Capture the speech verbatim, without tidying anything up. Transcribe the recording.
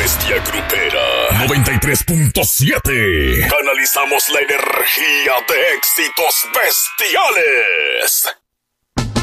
bestia grupera. noventa y tres punto siete. Canalizamos la energía de éxitos bestiales.